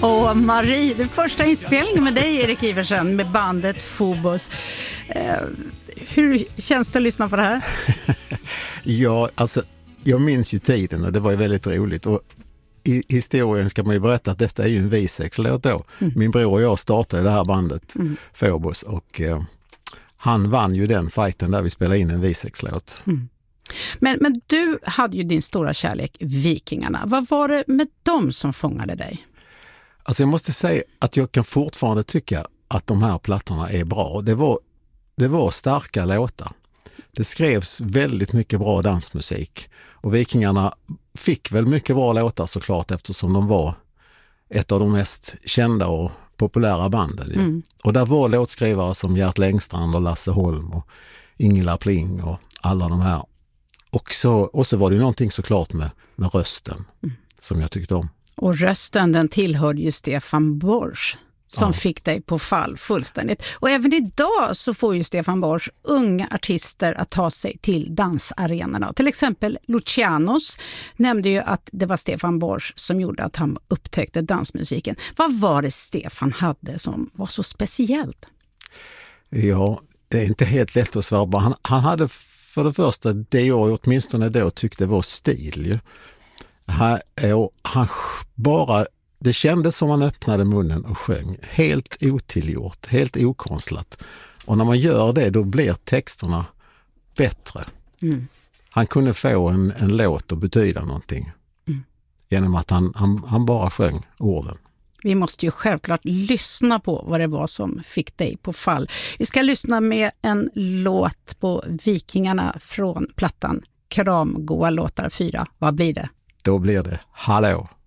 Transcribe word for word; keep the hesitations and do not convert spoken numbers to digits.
Och Marie, den första inspelningen med dig, Erik Iversen, med bandet Phobos. Eh, hur känns det att lyssna på det här? Ja, alltså jag minns ju tiden och det var ju väldigt roligt. Och i historien ska man ju berätta att detta är ju en V-sex-låt då. Mm. Min bror och jag startade det här bandet, mm. Phobos, och eh, han vann ju den fighten där vi spelade in en V-sex-låt. Mm. Men, men du hade ju din stora kärlek, Vikingarna. Vad var det med dem som fångade dig? Alltså jag måste säga att jag kan fortfarande tycka att de här plattorna är bra. Det var, det var starka låtar. Det skrevs väldigt mycket bra dansmusik. Och Vikingarna fick väl mycket bra låtar såklart, eftersom de var ett av de mest kända och populära banden. Mm. Och där var låtskrivare som Gert Längstrand och Lasse Holm och Ingela Pling och alla de här. Och så, och så var det någonting såklart med, med rösten mm. som jag tyckte om. Och rösten, den tillhörde ju Stefan Borsch som ja. fick dig på fall fullständigt. Och även idag så får ju Stefan Borsch unga artister att ta sig till dansarenorna. Till exempel Lucianos nämnde ju att det var Stefan Borsch som gjorde att han upptäckte dansmusiken. Vad var det Stefan hade som var så speciellt? Ja, det är inte helt lätt att svara. Han, han hade för det första det jag åtminstone då tyckte var stil ju. Han, han bara, det kändes som han öppnade munnen och sjöng. Helt otillgjort, helt okonstlat. Och när man gör det då blir texterna bättre. Mm. Han kunde få en, en låt att betyda någonting. Mm. Genom att han, han, han bara sjöng orden. Vi måste ju självklart lyssna på vad det var som fick dig på fall. Vi ska lyssna med en låt på Vikingarna från plattan Kramgoa låtar fyra. Vad blir det? Då blir det Hallå.